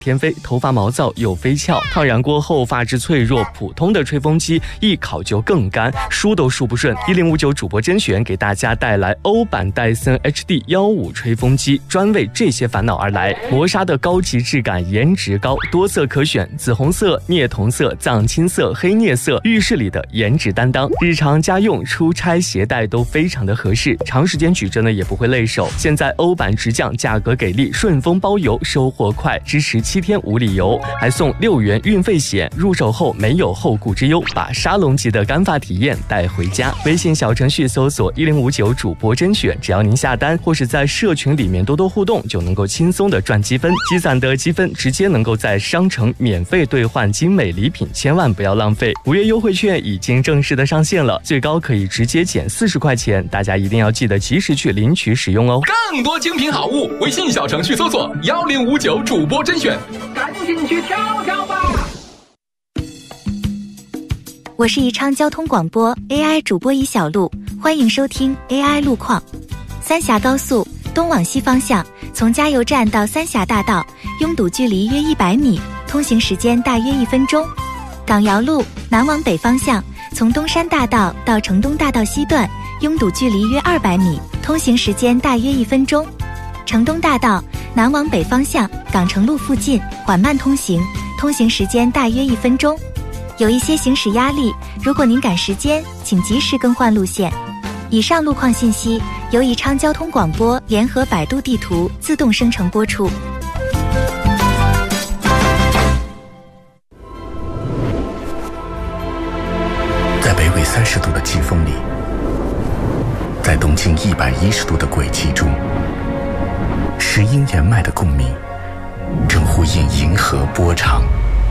偏飞，头发毛躁又飞翘，烫染过后发质脆弱，普通的吹风机一烤就更干，梳都梳不顺。1059主播甄选给大家带来欧版戴森 HD15吹风机，专为这些烦恼而来。磨砂的高级质感，颜值高，多色可选，紫红色、镍铜色、藏青色、黑镍色，浴室里的颜值担当，日常家用、出差携带都非常的合适，长时间举着呢也不会累手。现在欧版直降，价格给力，顺丰包邮，收货快，支持7天无理由，还送6元运费险，入手后没有后顾之忧，把沙龙级的干发体验带回家。微信小程序搜索1059主播甄选，只要您下单或是在社群里面多多互动，就能够轻松的赚积分，积攒的积分直接能够在商城免费兑换精美礼品，千万不要浪费。5月优惠券已经正式的上线了，最高可以直接减40块钱，大家一定要记得及时去领取使用哦。 更多精品好物，微信小程序搜索1059主播甄选，赶紧去挑挑吧。 我是宜昌交通广播 AI 主播宜小璐，欢迎收听 AI 路况。三峡高速东往西方向，从加油站到三峡大道，拥堵距离约100米，通行时间大约1分钟。港瑶路南往北方向，从东山大道到城东大道西段，拥堵距离约200米，通行时间大约1分钟。城东大道南往北方向，港城路附近缓慢通行，通行时间大约1分钟。有一些行驶压力，如果您赶时间，请及时更换路线。以上路况信息由宜昌交通广播联合百度地图自动生成播出。 在北纬30度的季风里，在东经110度的轨迹中，石英岩脉的共鸣正呼应银河波长。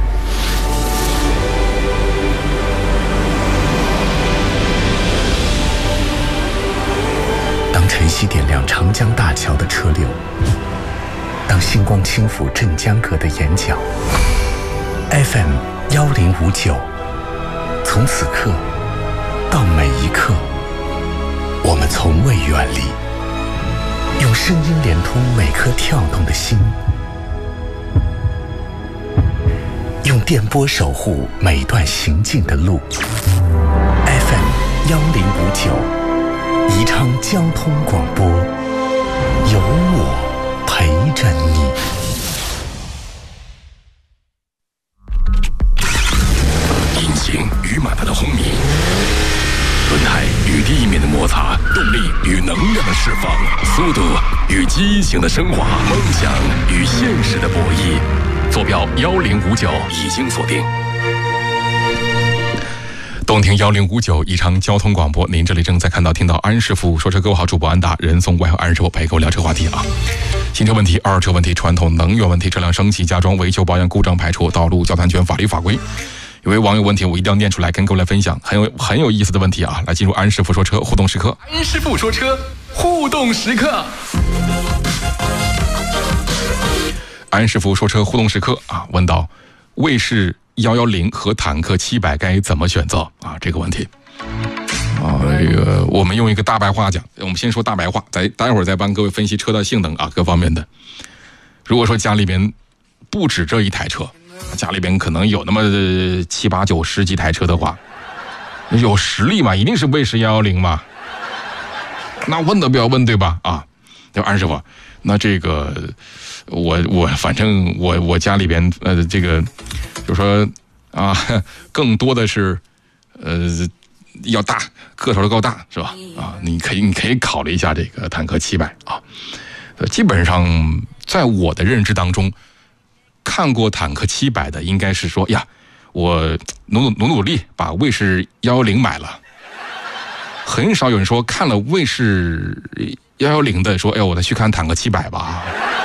当晨曦点亮长江大桥的车流，当星光轻抚镇江阁的眼角， FM 1059，从此刻到每一刻，我们从未远离，用声音连通每颗跳动的心，用电波守护每段行进的路。 FM 1059宜昌交通广播，有我陪着你。 引擎与马达的轰鸣，轮胎与地面的摩擦，动力与能量的释放，速度与激情的升华，梦想与现实的博弈。坐标1059已经锁定。动听1059宜昌交通广播，您这里正在听到安师傅说车。各位好，主播安达，人送外号安师傅陪各位聊车话题啊。新车问题、二手车问题、传统能源问题、车辆升级加装、维修保养、故障排除、道路交通安全、法律法规。有位网友问题，我一定要念出来跟各位来分享，很有意思的问题啊。来进入安师傅说车互动时刻。安师傅说车互动时刻。安师傅说车互动时刻啊，问到卫士110和坦克700该怎么选择啊？这个问题啊，这个我们用一个大白话讲，我们先说大白话，待会儿再帮各位分析车的性能啊，各方面的。如果说家里边不止这一台车，家里边可能有那么7、8、9、10几台车的话，有实力嘛，一定是卫士110嘛。那问都不要问，对吧？啊，就安师傅，那这个我反正我家里边这个就说啊，更多的是要大，个头够大，是吧？啊，你可以考虑一下这个坦克700啊。基本上在我的认知当中，看过坦克700的应该是说呀，我努力把卫士110买了。很少有人说看了卫士110的说，哎，我再去看坦克700吧。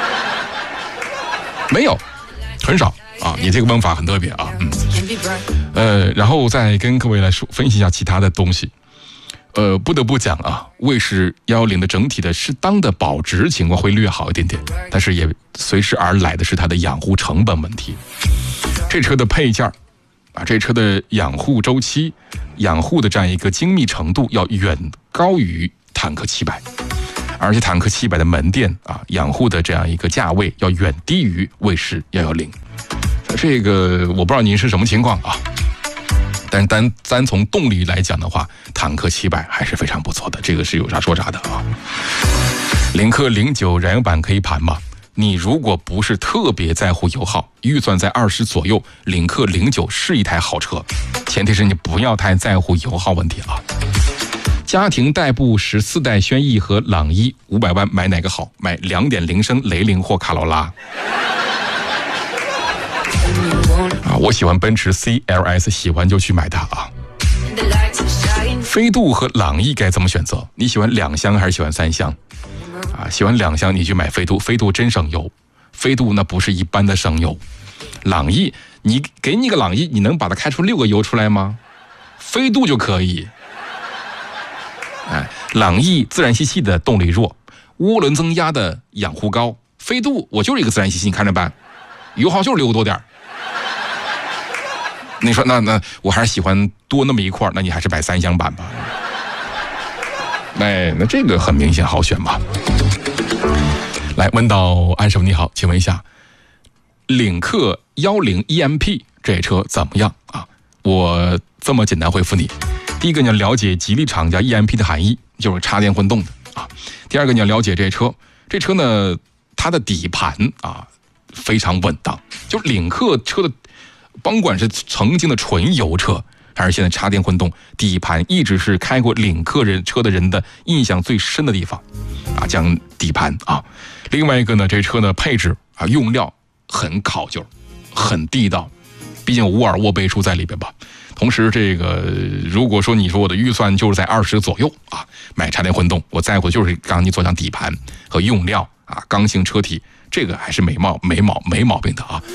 没有，很少啊。你这个问法很特别啊，然后再跟各位来说分析一下其他的东西。不得不讲啊，卫士110的整体的适当的保值情况会略好一点点，但是也随之而来的是它的养护成本问题。这车的配件啊，这车的养护周期、养护的这样一个精密程度要远高于坦克700， 而且坦克700的门店啊，养护的这样一个价位要远低于卫士110。这个我不知道您是什么情况啊，但是单从动力来讲的话，坦克700还是非常不错的，这个是有啥说啥的啊。领克09燃油版可以盘吗？你如果不是特别在乎油耗，预算在20左右，领克09是一台好车，前提是你不要太在乎油耗问题啊。家庭代步14代轩逸和朗逸500万买哪个好？买2.0升雷凌或卡罗拉。啊，我喜欢奔驰 CLS， 喜欢就去买它啊。飞度和朗逸该怎么选择？你喜欢2厢还是喜欢3厢？啊，喜欢2厢你就买飞度，飞度真省油，飞度那不是一般的省油。朗逸，你给你个朗逸，你能把它开出6个油出来吗？飞度就可以。哎，朗逸自然吸气的动力弱，涡轮增压的养护高，飞度我就是一个自然吸气，你看着办，油耗就是6个多点。你说那我还是喜欢多那么一块，那你还是买3厢版吧。哎，那这个很明显好选嘛。来，问到安师傅你好，请问一下，领克10 EMP 这车怎么样啊？我这么简单回复你，第一个你要了解吉利厂家 EMP 的含义，就是插电混动的啊。第二个你要了解这车呢，它的底盘啊非常稳当，就领克车的，甭管是曾经的纯油车，还是现在插电混动，底盘一直是开过领克车的人的印象最深的地方啊，讲底盘啊。另外一个呢，这车呢配置啊用料很考究，很地道，毕竟沃尔沃背书在里边吧。同时这个如果说你说我的预算就是在20左右啊，买插电混动，我在乎的就是刚刚你所讲底盘和用料啊，刚性车体，这个还是没毛病的啊。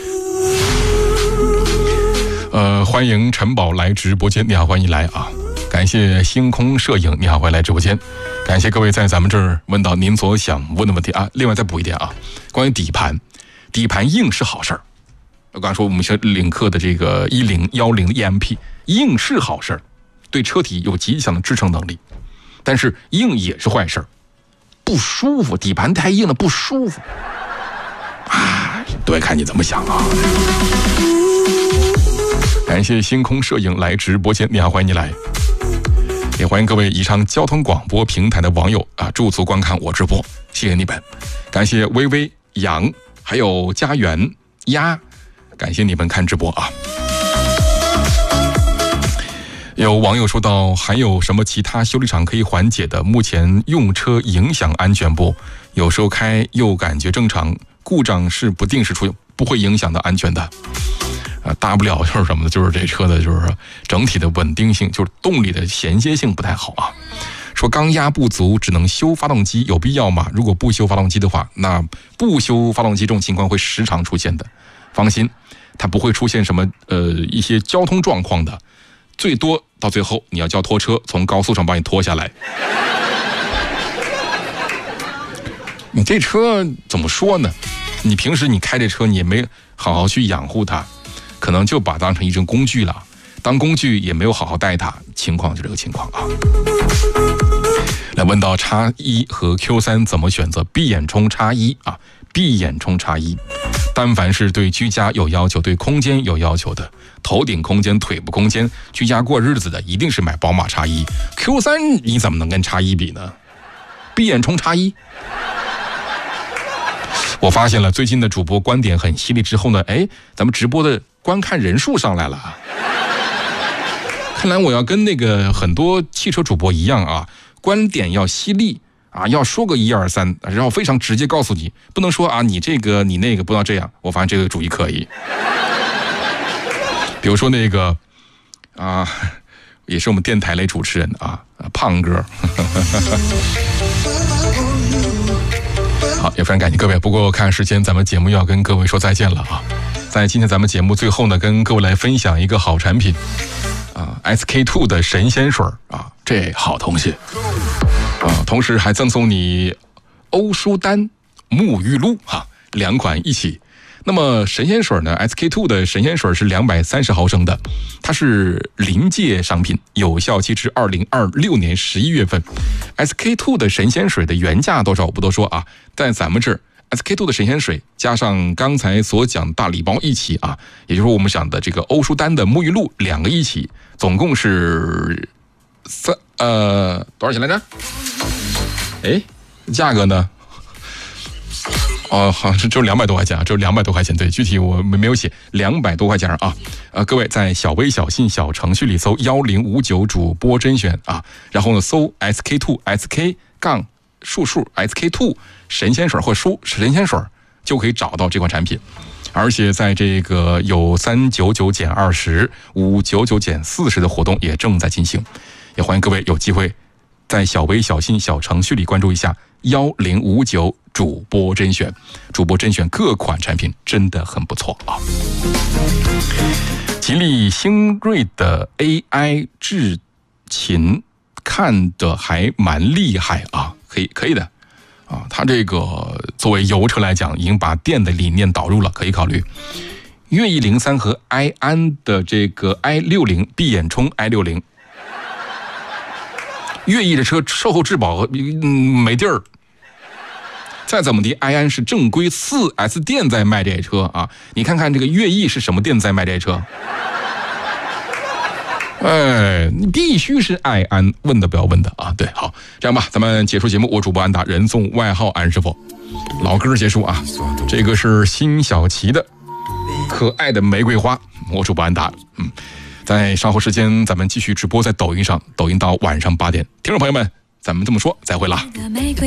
欢迎陈宝来直播间，你好，欢迎来啊！感谢星空摄影，你好，欢迎来直播间。感谢各位在咱们这儿问到您所想问的问题啊。另外再补一点啊，关于底盘硬是好事儿。我刚才说我们像领克的这个1010 EMP 硬是好事儿，对车体有极强的支撑能力，但是硬也是坏事儿，不舒服，底盘太硬了不舒服啊。对，看你怎么想啊。感谢星空摄影来直播间，你好，欢迎你来。也欢迎各位宜昌交通广播平台的网友啊，驻足观看我直播，谢谢你们。感谢微微、杨，还有家园、鸭，感谢你们看直播啊。有网友说到，还有什么其他修理厂可以缓解的？目前用车影响安全不？有时候开又感觉正常，故障是不定时出，不会影响到安全的。大不了就是什么呢？就是这车的就是整体的稳定性，就是动力的衔接性不太好啊。说缸压不足只能修发动机，有必要吗？如果不修发动机的话，那不修发动机这种情况会时常出现的。放心，它不会出现什么一些交通状况的，最多到最后你要叫拖车从高速上把你拖下来。你这车怎么说呢？你平时你开这车你也没好好去养护它，可能就把它当成一种工具了，当工具也没有好好带它，情况就这个情况啊。来问到X1和 Q3 怎么选择？闭眼冲X1啊，闭眼冲X1。但凡是对居家有要求、对空间有要求的，头顶空间、腿部空间，居家过日子的，一定是买宝马X1。Q3 你怎么能跟X1比呢？闭眼冲X1。我发现了，最近的主播观点很犀利之后呢，咱们直播的观看人数上来了。看来我要跟那个很多汽车主播一样啊，观点要犀利啊，要说个1、2、3，然后非常直接告诉你，不能说啊你这个你那个不要这样。我发现这个主意可以。比如说那个啊，也是我们电台类主持人啊，胖哥。好，也非常感谢各位。不过看时间，咱们节目要跟各位说再见了啊！在今天咱们节目最后呢，跟各位来分享一个好产品啊 ，SK2 的神仙水啊，这好东西啊！同时还赠送你欧舒丹沐浴露啊，2款一起那么神仙水呢 ，SK2 的神仙水是230毫升的，它是临界商品，有效期至2026年11月份。SK2 的神仙水的原价多少我不多说啊，在咱们这儿 SK2 的神仙水加上刚才所讲大礼包一起啊，也就是我们讲的这个欧舒丹的沐浴露2个一起，总共是多少钱来着？哎，价格呢？哦，好像是只有200多块钱啊，只有200多块钱。对，具体我没有写，200多块钱啊。各位在小微小信小程序里搜1059主播甄选啊，然后呢搜 SK2 SK 杠数 SK2 神仙水或神仙水就可以找到这款产品。而且在这个有399减20、599减40的活动也正在进行，也欢迎各位有机会在小微小信小程序里关注一下1059主播甄选，主播甄选各款产品真的很不错啊。吉利星瑞的 AI 制琴看得还蛮厉害啊，可以的啊。它这个作为油车来讲，已经把电的理念导入了，可以考虑。悦翼03和埃安的这个 i60 闭眼充 i60， 悦翼的车售后质保没地儿。再怎么的，埃安是正规4S 店在卖这车啊！你看看这个悦翼是什么店在卖这车？哎，你必须是埃安，问的不要问的啊！对，好，这样吧，咱们结束节目。我主播安达，人送外号安师傅。老歌结束啊，这个是辛晓琪的《可爱的玫瑰花》，我主播安达。在稍后时间，咱们继续直播在抖音上，抖音到晚上8点。听众朋友们，咱们这么说，再会啦。